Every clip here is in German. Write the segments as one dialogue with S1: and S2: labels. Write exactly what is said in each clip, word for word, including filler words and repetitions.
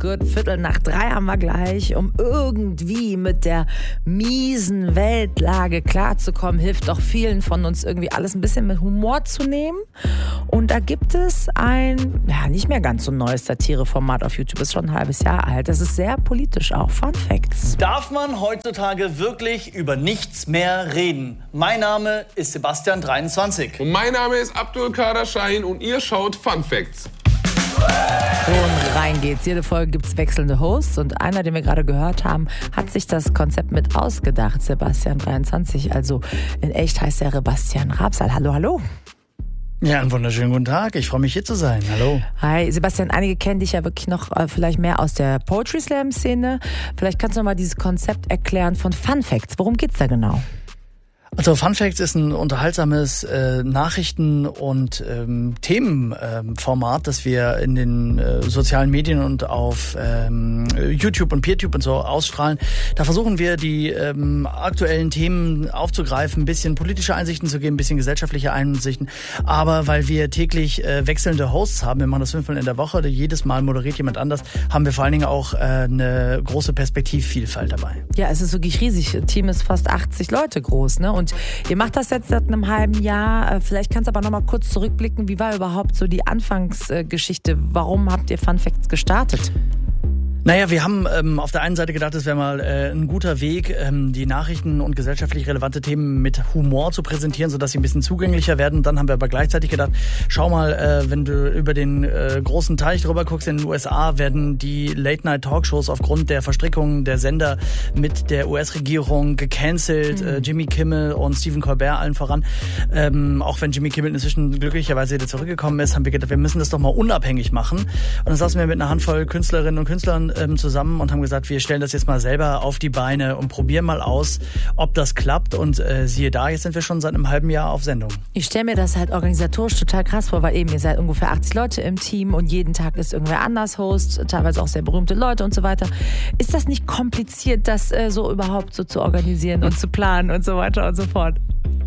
S1: good. Viertel nach drei haben wir gleich. Um irgendwie mit der miesen Weltlage klarzukommen, hilft doch vielen von uns irgendwie alles ein bisschen mit Humor zu nehmen. Und da gibt es ein, ja, nicht mehr ganz so neues Satireformat auf YouTube, ist schon ein halbes Jahr alt. Das ist sehr politisch auch. Fun Facts.
S2: Darf man heutzutage wirklich über nichts mehr reden? Mein Name ist Sebastian dreiundzwanzig.
S3: Und mein Name ist Abdul Kader Shahin und ihr schaut Fun Facts.
S1: Und rein geht's. Jede Folge gibt's wechselnde Hosts und einer, den wir gerade gehört haben, hat sich das Konzept mit ausgedacht. Sebastian dreiundzwanzig, also in echt heißt er Sebastian Rabsal. Hallo, hallo.
S2: Ja, einen wunderschönen guten Tag. Ich freue mich, hier zu sein. Hallo.
S1: Hi, Sebastian, einige kennen dich ja wirklich noch äh, vielleicht mehr aus der Poetry Slam Szene. Vielleicht kannst du noch mal dieses Konzept erklären von Fun Facts. Worum geht's da genau?
S2: Also Fun Facts ist ein unterhaltsames äh, Nachrichten- und ähm, Themenformat, ähm, das wir in den äh, sozialen Medien und auf ähm, YouTube und PeerTube und so ausstrahlen. Da versuchen wir, die ähm, aktuellen Themen aufzugreifen, ein bisschen politische Einsichten zu geben, ein bisschen gesellschaftliche Einsichten. Aber weil wir täglich äh, wechselnde Hosts haben, wir machen das fünfmal in der Woche, jedes Mal moderiert jemand anders, haben wir vor allen Dingen auch äh, eine große Perspektivvielfalt dabei.
S1: Ja, es ist wirklich riesig. Das Team ist fast achtzig Leute groß, ne? Und ihr macht das jetzt seit einem halben Jahr. Vielleicht kannst du aber noch mal kurz zurückblicken. Wie war überhaupt so die Anfangsgeschichte? Warum habt ihr Fun Facts gestartet?
S2: Naja, wir haben ähm, auf der einen Seite gedacht, es wäre mal äh, ein guter Weg, ähm, die Nachrichten und gesellschaftlich relevante Themen mit Humor zu präsentieren, sodass sie ein bisschen zugänglicher werden. Dann haben wir aber gleichzeitig gedacht, schau mal, äh, wenn du über den äh, großen Teich drüber guckst, in den U S A werden die Late-Night-Talkshows aufgrund der Verstrickungen der Sender mit der U S-Regierung gecancelt. Mhm. Äh, Jimmy Kimmel und Stephen Colbert allen voran. Ähm, auch wenn Jimmy Kimmel inzwischen glücklicherweise wieder zurückgekommen ist, haben wir gedacht, wir müssen das doch mal unabhängig machen. Und dann saßen wir mit einer Handvoll Künstlerinnen und Künstlern zusammen und haben gesagt, wir stellen das jetzt mal selber auf die Beine und probieren mal aus, ob das klappt. Und äh, siehe da, jetzt sind wir schon seit einem halben Jahr auf Sendung.
S1: Ich stelle mir das halt organisatorisch total krass vor, weil eben ihr seid ungefähr achtzig Leute im Team und jeden Tag ist irgendwer anders Host, teilweise auch sehr berühmte Leute und so weiter. Ist das nicht kompliziert, das äh, so überhaupt so zu organisieren und zu planen und so weiter und so fort?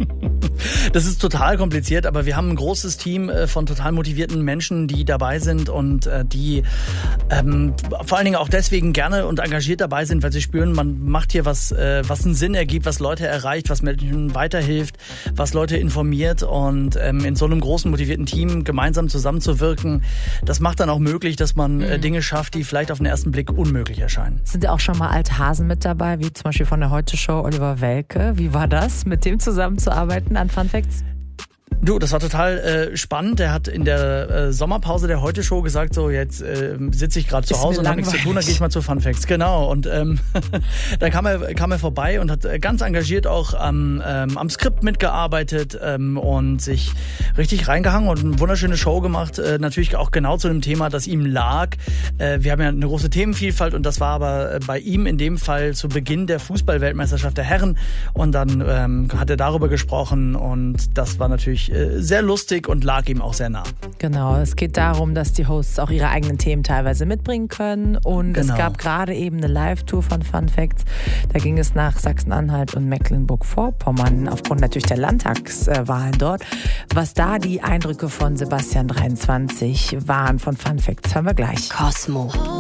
S2: Das ist total kompliziert, aber wir haben ein großes Team von total motivierten Menschen, die dabei sind und äh, die ähm, vor allen Dingen auch deswegen gerne und engagiert dabei sind, weil sie spüren, man macht hier was, äh, was einen Sinn ergibt, was Leute erreicht, was Menschen weiterhilft, was Leute informiert und ähm, in so einem großen motivierten Team gemeinsam zusammenzuwirken, das macht dann auch möglich, dass man äh, Dinge schafft, die vielleicht auf den ersten Blick unmöglich erscheinen.
S1: Sind ja auch schon mal alte Hasen mit dabei, wie zum Beispiel von der Heute-Show Oliver Welke. Wie war das, mit dem zusammenzuarbeiten an Fun Facts?
S2: Du, das war total äh, spannend. Der hat in der äh, Sommerpause der Heute-Show gesagt, so jetzt äh, sitze ich gerade zu Hause und habe nichts zu tun, dann gehe ich mal zu Fun Facts. Genau. Und ähm, dann kam er, kam er vorbei und hat ganz engagiert auch am, ähm, am Skript mitgearbeitet ähm, und sich richtig reingehangen und eine wunderschöne Show gemacht. Äh, natürlich auch genau zu dem Thema, das ihm lag. Äh, wir haben ja eine große Themenvielfalt und das war aber bei ihm in dem Fall zu Beginn der Fußball-Weltmeisterschaft der Herren. Und dann ähm, hat er darüber gesprochen und das war natürlich sehr lustig und lag ihm auch sehr nah.
S1: Genau, es geht darum, dass die Hosts auch ihre eigenen Themen teilweise mitbringen können und genau. Es gab gerade eben eine Live-Tour von Fun Facts. Da ging es nach Sachsen-Anhalt und Mecklenburg-Vorpommern aufgrund natürlich der Landtagswahlen dort. Was da die Eindrücke von Sebastian dreiundzwanzig waren von Fun Facts, hören wir gleich.
S4: Cosmo.